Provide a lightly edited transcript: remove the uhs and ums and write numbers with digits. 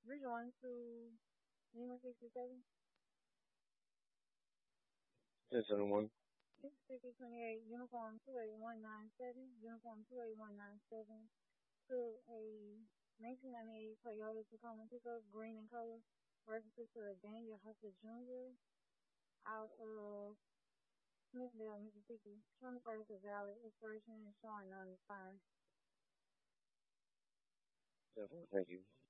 Rejoin to Union 67, Yes, everyone. 65028, Uniform 28197, Uniform 28197, to a 1998 Toyota Tacoma pickup, green in color, registered to a Daniel Hustle Jr. out of Smithville, Mississippi. 21st is valid. Expiration is showing on the fine. Definitely. Thank you.